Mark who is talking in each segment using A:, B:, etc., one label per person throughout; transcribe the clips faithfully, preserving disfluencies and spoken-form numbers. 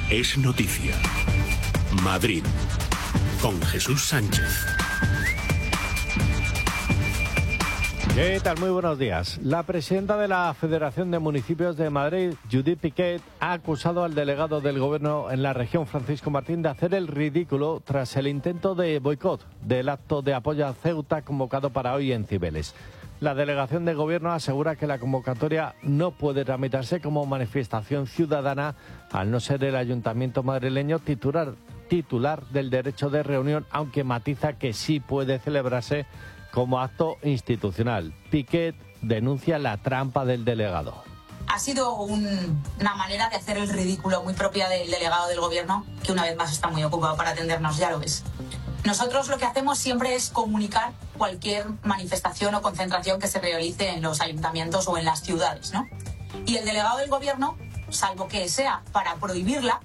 A: Es noticia. Madrid, con Jesús Sánchez.
B: ¿Qué tal? Muy buenos días. La presidenta de la Federación de Municipios de Madrid, Judith Piquet, ha acusado al delegado del Gobierno en la región, Francisco Martín, de hacer el ridículo tras el intento de boicot del acto de apoyo a Ceuta convocado para hoy en Cibeles. La delegación de Gobierno asegura que la convocatoria no puede tramitarse como manifestación ciudadana al no ser el Ayuntamiento madrileño titular, titular del derecho de reunión, aunque matiza que sí puede celebrarse como acto institucional. Piquet denuncia la trampa del delegado.
C: Ha sido un, una manera de hacer el ridículo muy propia del delegado del Gobierno, que una vez más está muy ocupado para atendernos, ya lo ves. Nosotros lo que hacemos siempre es comunicar cualquier manifestación o concentración que se realice en los ayuntamientos o en las ciudades, ¿no? Y el delegado del Gobierno, salvo que sea para prohibirla,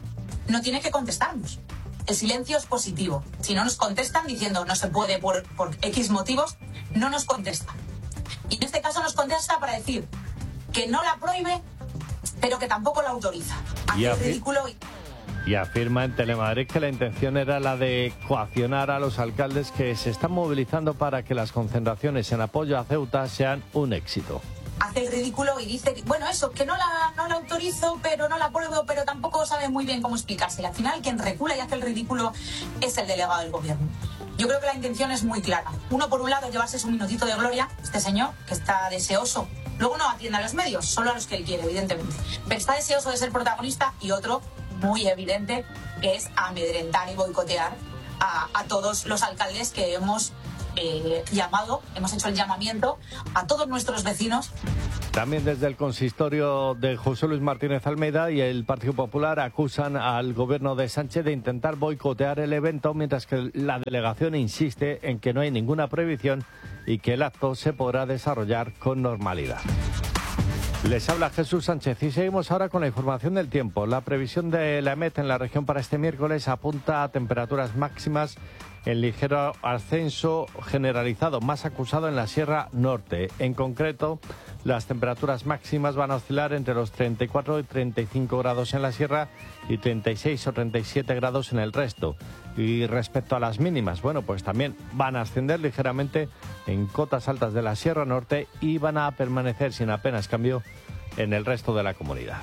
C: no tiene que contestarnos. El silencio es positivo. Si no nos contestan diciendo no se puede por, por X motivos, no nos contestan. Y en este caso nos contesta para decir que no la prohíbe, pero que tampoco la autoriza. Hace el ridículo y...
B: Y afirma en Telemadrid que la intención era la de coaccionar a los alcaldes que se están movilizando para que las concentraciones en apoyo a Ceuta sean un éxito.
C: Hace el ridículo y dice, bueno, eso, que no la, no la autorizo, pero no la apruebo, pero tampoco sabe muy bien cómo explicársela. Al final, quien recula y hace el ridículo es el delegado del Gobierno. Yo creo que la intención es muy clara. Uno, por un lado, llevarse su minutito de gloria, este señor, que está deseoso. Luego no atiende a los medios, solo a los que él quiere, evidentemente. Pero está deseoso de ser protagonista. Y otro, muy evidente, que es amedrentar y boicotear a, a todos los alcaldes que hemos... Eh, llamado, hemos hecho el llamamiento a todos nuestros vecinos.
B: También desde el consistorio de José Luis Martínez Almeida y el Partido Popular acusan al gobierno de Sánchez de intentar boicotear el evento, mientras que la delegación insiste en que no hay ninguna prohibición y que el acto se podrá desarrollar con normalidad. Les habla Jesús Sánchez y seguimos ahora con la información del tiempo. La previsión de la EMET en la región para este miércoles apunta a temperaturas máximas en ligero ascenso generalizado, más acusado en la Sierra Norte. En concreto, las temperaturas máximas van a oscilar entre los treinta y cuatro y treinta y cinco grados en la Sierra y treinta y seis o treinta y siete grados en el resto. Y respecto a las mínimas, bueno, pues también van a ascender ligeramente en cotas altas de la Sierra Norte y van a permanecer sin apenas cambio en el resto de la comunidad.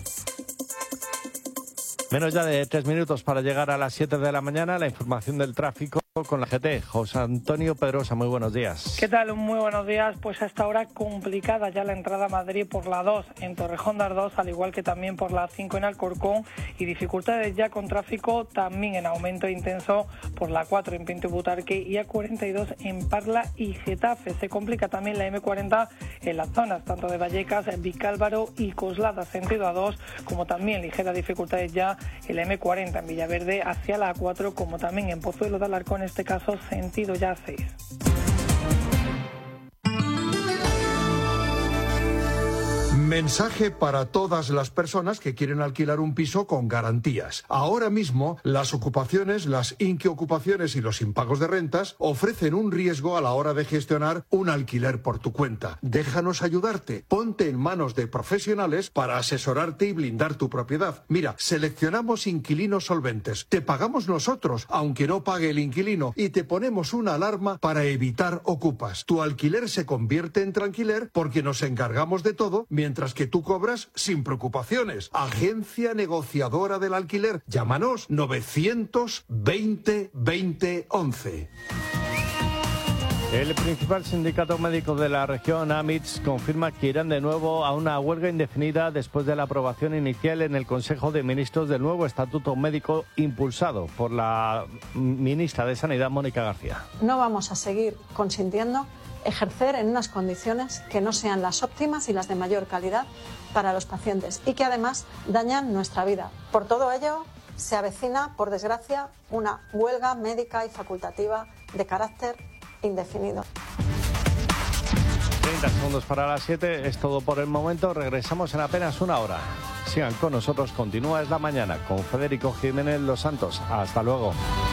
B: Menos ya de tres minutos para llegar a las siete de la mañana, la información del tráfico con la G T. José Antonio Pedrosa, muy buenos días.
D: ¿Qué tal? Muy buenos días. Pues a esta hora complicada ya la entrada a Madrid por la dos en Torrejón de Ardoz, al igual que también por la cinco en Alcorcón, y dificultades ya con tráfico también en aumento intenso por la cuatro en Pinto y Butarque y A cuarenta y dos en Parla y Getafe. Se complica también la M cuarenta en las zonas tanto de Vallecas, Vicálvaro y Coslada, sentido A dos, como también ligeras dificultades ya en la M cuarenta en Villaverde hacia la A cuatro, como también en Pozuelo de Alarcón, en este caso sentido ya seis.
E: Mensaje para todas las personas que quieren alquilar un piso con garantías. Ahora mismo, las ocupaciones, las inquiocupaciones y los impagos de rentas ofrecen un riesgo a la hora de gestionar un alquiler por tu cuenta. Déjanos ayudarte. Ponte en manos de profesionales para asesorarte y blindar tu propiedad. Mira, seleccionamos inquilinos solventes. Te pagamos nosotros, aunque no pague el inquilino, y te ponemos una alarma para evitar ocupas. Tu alquiler se convierte en tranquiler porque nos encargamos de todo, mientras que tú cobras sin preocupaciones. Agencia negociadora del alquiler. Llámanos novecientos veinte veinte once.
B: El principal sindicato médico de la región, AMITS, confirma que irán de nuevo a una huelga indefinida después de la aprobación inicial en el Consejo de Ministros del nuevo Estatuto Médico impulsado por la ministra de Sanidad, Mónica García.
F: No vamos a seguir consintiendo ejercer en unas condiciones que no sean las óptimas y las de mayor calidad para los pacientes y que además dañan nuestra vida. Por todo ello, se avecina, por desgracia, una huelga médica y facultativa de carácter indefinido.
B: treinta segundos para las siete, es todo por el momento. Regresamos en apenas una hora. Sigan con nosotros, continúa Es la Mañana con Federico Jiménez Los Santos. Hasta luego.